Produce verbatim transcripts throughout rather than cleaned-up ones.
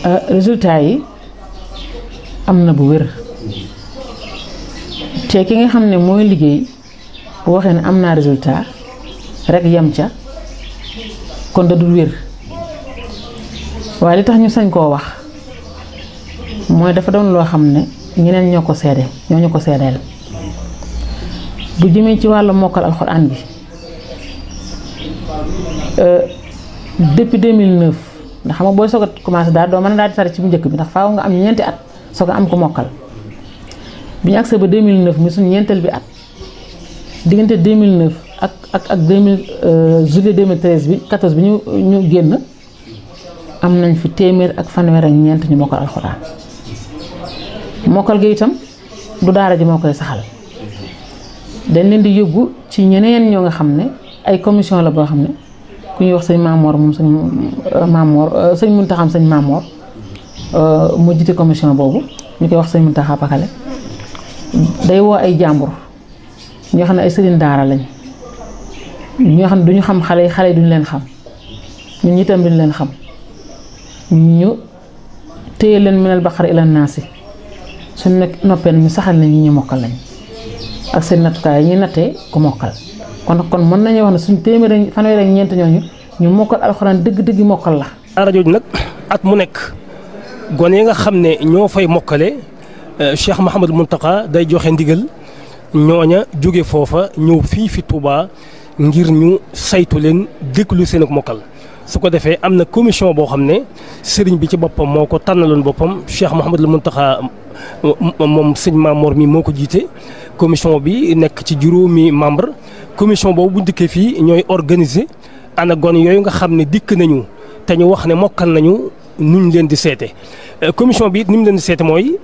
résultat yi am na bu wér te ki nga xam ne mooy liggéey bu waxee ne am naa résultat rek yem ca kon da dul wér waaye li tax ñu sañ koo wax mooy dafa doon loo xam ne ñeneen ñoo ko seede ñoo ñu ko seedeel bu jëmee ci wàllu mokkal alxuraan bi depuis deux mille neuf ndax xam nga booy soog a commencé daal doo mën a daal di tari ci bu njëkk bi ndax faaw nga am ñeenti at soog a am ko mokkal bi ñu agsee ba deux mille neuf mi suñu ñeenteel bi at diggante deux mille neuf ak ak ak deux mille juillet deux mille treize bi quatorze bi ñu ñu génn am nañ fi téeméer ak fanweer ak ñeent ñu mokkal alxuraan mokkal gi itam du daara ji moo koy saxal dañ leen di yóbbu ci ñeneen ñoo nga xam ne ay commission la boo xam ne ku ñuy wax sëñ Maamoor moom sëñ Maamoor sëñ Muntaxa sëñ Maamoor moo jiite commission boobu ñu koy wax sëñ Muntaxa Pakale day woo ay jàmbur ñoo xam ne ay sëriñ daara lañ ñoo xam ne duñu xam xale yi xale yi duñu leen xam ñun itam duñu leen xam ñu téye leen minal baqara ila naasi suñ nekk noppee ñu saxal nañ ñi ñu mokkal lañ ak seen nattukaay yi ñuy nattee ku mokkal kon kon mën nañu wax ne suñ téeméer fanweer ak ñeent ñooñu ñu mokkal alxuraan dëgg-dëgg mokkal la. daara jooju nag at mu nekk gone yi nga xam ne ñoo fay mokkale Cheikh Mouhamadou Mountakha day joxe ndigal ñooña jóge foofa ñëw fii fi Touba ngir ñu saytu leen déglu seen ak mokkal. su ko defee am na commission boo xam ne sëriñ bi ci boppam moo ko tànnaloon boppam Cheikh Mouhamadou Mountakha moom sëñ Maamoor mi moo ko jiite commission bi nekk ci juróomi membre commission boobu bu dikkee fii ñooy organiser ana gone yooyu nga xam ne dikk nañu te ñu wax ne mokkal nañu nuñ leen di seete commission bi it ni mu leen di seete mooy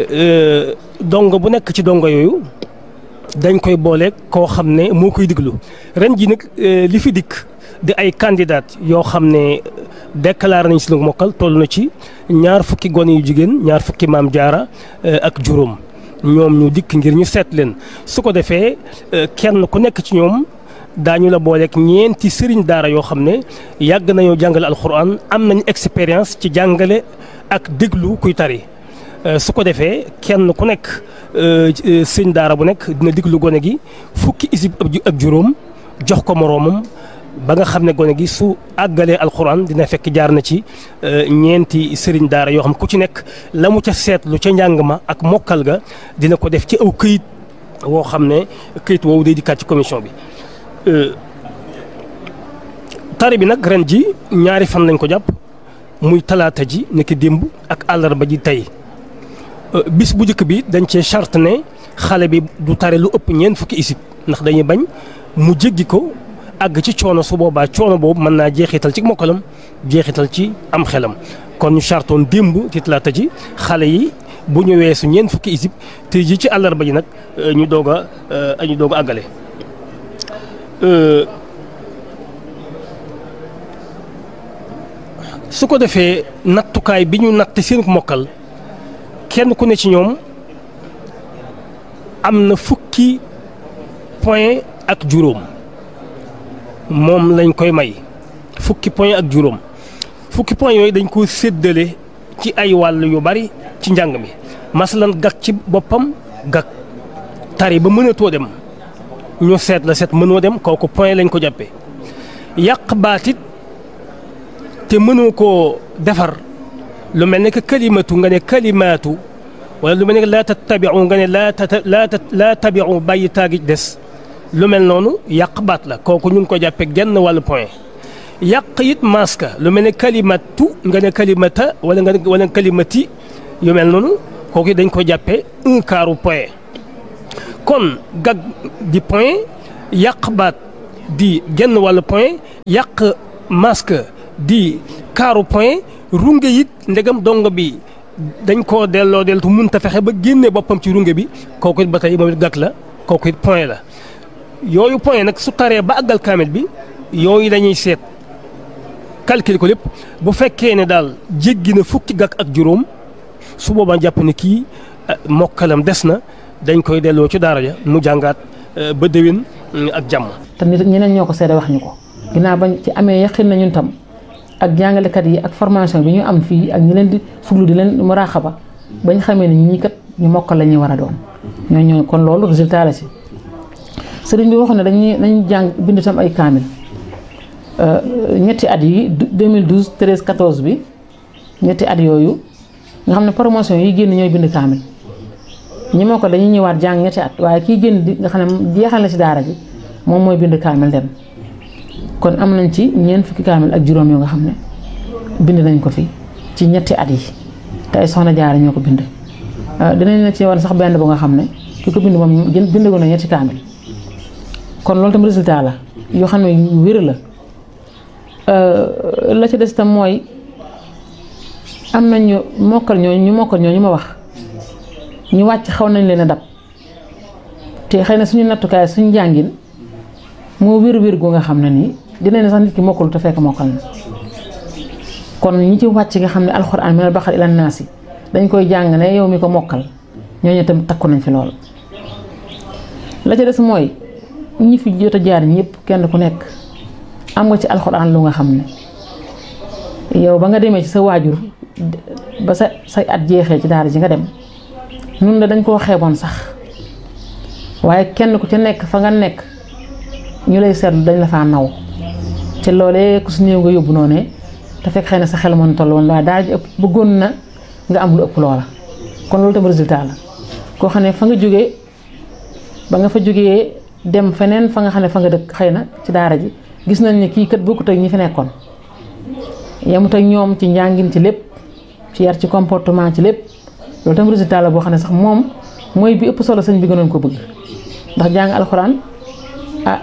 dongo bu nekk ci dongo yooyu dañ koy booleeg koo xam ne moo koy diglu ren ji nag li fi dikk di ay candidat yoo xam ne déclaré nañ si lu mokkal toll na ci ñaar fukki gone yu jigéen ñaar fukki maam jaara ak juróom ñoom ñu dikk ngir ñu seet leen su ko defee kenn ku nekk ci ñoom daañu la booleeg ñeenti sëriñ daara yoo xam ne yàgg nañoo jàngale alxuraan am nañ expérience ci jàngale ak déglu kuy tari su ko defee kenn ku nekk sëriñ daara bu nekk dina déglu gone gi fukki isib ak juróom jox ko moroomam ba nga xam ne gone gi su àggalee alxuraan dina fekk jaar na ci ñeenti sëriñ daara yoo xam ku ci nekk la mu ca seetlu ca njàng ma ak mokkal ga dina ko def ci aw këyit woo xam ne këyit woowu day dikkaat ci commission bi. tari bi nag ren ji ñaari fan lañ ko jàpp muy talaata ji nekk démb ak àllarba ji tey bis bu njëkk bi dañ cee charte ne xale bi du tari lu ëpp ñeent fukki isib ndax dañuy bañ mu jéggi ko. àgg ci coono su boobaa coono boobu mën naa jeexital ci mokkalam jeexital ci am xelam kon ñu chartoon démb ci talaata ji xale yi bu ñu weesu ñeent fukki isib te ji ci àllarba ji nag ñu doog a ñu doog a àggale. su ko defee nattukaay bi ñu natt seen mokkal kenn ku ne ci ñoom am na fukki point ak juróom. moom lañ koy may fukki point ak juróom fukki point yooyu dañ ko séddale ci ay wàll yu bari ci njàng mi masalan gag ci boppam gag tari ba mënatoo dem ñu seet la seet mënoo dem kooku point lañ ko jàppee yàq baatit te mënoo koo defar lu mel ne que kalimatu nga ne kalimaatu wala lu mel ne que laa tattabiu nga ne laa laa laa tabiu bàyyi taagi des lu mel noonu yàq baat la kooku ñu ngi ko jàppee genn wàllu point yàq it maska lu mel ne kalimatu nga ne kalimata wala nga ne wala kalimati yu mel noonu kooku dañ ko jàppee un quart point kon gag di point yàq baat di genn wàllu point yàq maska di quart point runge it ndegam dongo bi dañ koo delloo deltu mun ta fexe ba génne boppam ci runge bi kooku it ba tey moom it gag la kooku it point la. yooyu point nag su taree ba àggal kaamil bi yooyu dañuy seet calculer ko lépp bu fekkee ne daal jéggi na fukki gàkk ak juróom su boobaa jàpp ne kii mokkalam des na dañ koy delloo ci daara ja mu jàngaat ba déwén ak jàmm. te nit ñeneen ñoo ko seede wax ñu ko ginnaaw bañ ci amee yaqin na ñun tam ak jàngalekat yi ak formation bi ñu am fii ak ñi leen di fuglu di leen muraaxaba bañ xamee ne ñii kat ñu mokkal la ñuy war a doon ñooñu kon loolu résultat la si sëriñ bi waxoon ne dañuy dañuy jàng bind tam ay kaamil ñetti at yi deux mille douze treize quatorze bi ñetti at yooyu nga xam ne promotion yi génn ñooy bind kaamil ñi moo ko dañuy ñëwaat jàng ñetti at waaye kii génn di nga xam ne jeexal na ci daara ji moom mooy bind kaamil dem kon am nañ ci ñeent fukki kaamil ak juróom yoo nga xam ne bind nañ ko fi ci ñetti at yi te ay soxna jaara ñoo ko bind dinañ na ci war sax benn bu nga xam ne ki ko bind moom bindagu na ñetti kaamil kon loolu tam résultat la yoo xam ne yu wér la la ci des tam mooy am nañu mokkal ñooñu ñu mokkal ñooñu ma wax ñu wàcc xaw nañ leen a dab te xëy na suñu nattukaay suñu njàngin moo wér wér gu nga xam ne nii dinañ ne sax nit ki mokkalu te fekk mokkal na kon ñi ci wàcc nga xam ne alxuraan minal baqara ilan naasi dañ koy jàng ne yow mi ko mokkal ñooñu tam takku nañ fi lool. la ca des mooy ñi fi jot a jaar ñëpp kenn ku nekk am nga ci alxuraan lu nga xam ne yow ba nga demee ci sa waajur ba sa say at jeexee ci daara ji nga dem nun la dañ koo xeeboon sax waaye kenn ku ca nekk fa nga nekk ñu lay seetlu dañ la faa naw te loolee ku su néew nga yóbbu noonu te fekk xëy na sa xel mën toll woon waaye daara ji ëpp bëggoon na nga am lu ëpp loola kon loolu tam résultat la koo xam ne fa nga jógee ba nga fa jógee dem feneen fa nga xam ne fa nga dëkk xëy na ci daara ji gis nañ ne kii kat bokkut ak ñi fi nekkoon yemut ak ñoom ci njàngin ci lépp ci yar ci comportement ci lépp loolu tam résultat la boo xam ne sax moom mooy bi ëpp solo sëñ bi gënoon ko bëgg ndax jàng alxuraan ah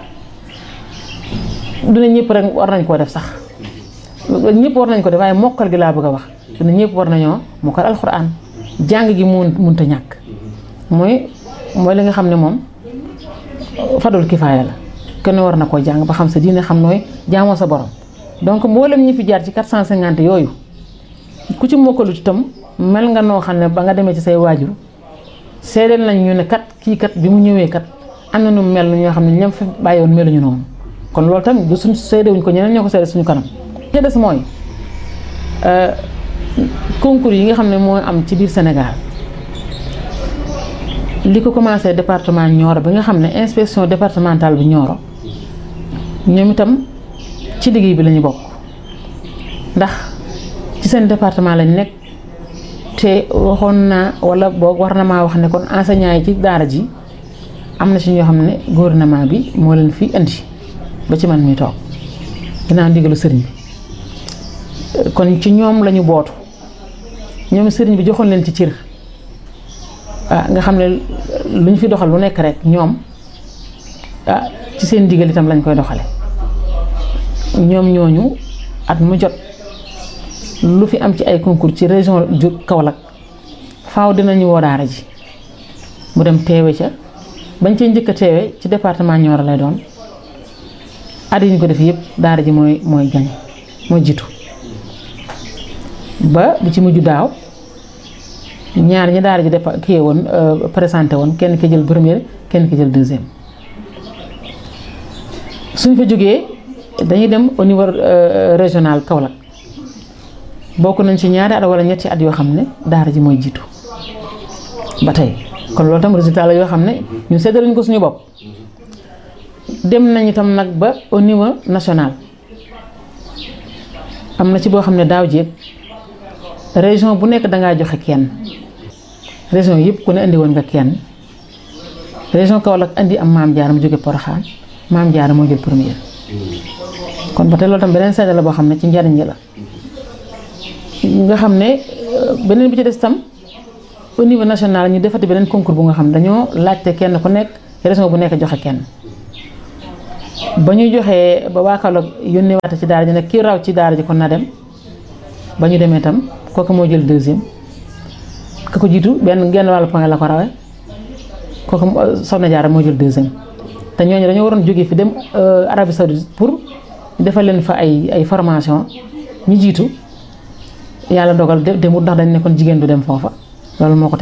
dina ñëpp rek war nañ koo def sax ñëpp war nañ ko def waaye mokkal gi laa bëgg a wax dina ñëpp war nañoo mokkal alxuraan jàng gi mun munta ñàkk mooy mooy li nga xam ne moom fadul kifaaya la kenn war na koo jàng ba xam sa diine xam nooy jaamoo sa borom donc mboolem ñi fi jaar ci quatre cent cinquante yooyu ku ci mokkalut itam mel nga noo xam ne ba nga demee ci say waajur seedeel nañ ñu ne kat kii kat bi mu ñëwee kat am na nu mel ñoo xam ne ñam fi bàyyoon meluñu noonu kon loolu tam du suñ seedewuñ ko ñeneen ñoo ko seede suñu kanam. li des mooy concours yi nga xam ne moo am ci biir Sénégal li ko commencé département Nioro bi nga xam ne inspection départementale bu Nioro ñoom itam ci liggéey bi lañu bokk ndax ci seen département lañ nekk te waxoon naa wala boog war na maa wax ne kon enseignants yi ci daara ji am na ci ñoo xam ne gouvernement bi moo leen fi indi ba ci man mi toog ginnaaw ndigalu sëriñ bi kon ci ñoom lañu bootu ñoom sëriñ bi joxoon leen ci cër ah nga xam ne lu ñu fi doxal lu nekk rek ñoom ah ci seen ndigal itam lañ koy doxale ñoom ñooñu at mu jot lu fi am ci ay concours ci région ju Kaolack faaw dinañu woo daara ji mu dem teewe ca bañ cee njëkk a teewe ci département Nioro lay doon at yi ñu ko def yëpp daara ji mooy mooy gañ mooy jiitu ba bi ci mujj daaw ñaar ñi daara ji def kii woon présenté woon kenn ki jël première kenn ki jël deuxième suñ fa jógee dañuy dem au niveau régional Kaolack bokk nañ ci ñaari at wala ñetti at yoo xam ne daara ji mooy jiitu ba tey kon loolu tam résultat la yoo xam ne ñu séddale ñu ko suñu bopp dem nañ itam nag ba au niveau national am na ci boo xam ne daaw jéeg région bu nekk dangaa joxe kenn région yëpp ku ne indi woon nga kenn région Kaolack indi am Maam Jaara mu jóge Porokhane Maam Jaara moo jël première kon ba tey loolu tam beneen seede la boo xam ne ci njariñ la nga xam ne beneen bi ci des tam au niveau national ñu defati beneen concours bu nga xam dañoo laajte kenn ku nekk région bu nekk joxe kenn ba ñu joxee ba waa Kaolack yónnee waate ci daara ji nag kii raw ci daara ji kon na dem ba ñu demee tam kooku moo jël deuxième ka ko jiitu benn genn wàllu point la ko rawee kooku Soxna Jaara moo jël deuxième te ñooñu dañoo waroon jógee fi dem Arabie Saoudite pour defal leen fa ay ay formation ñu jiitu yàlla dogal demut ndax dañ ne kon jigéen du dem foofa loolu moo ko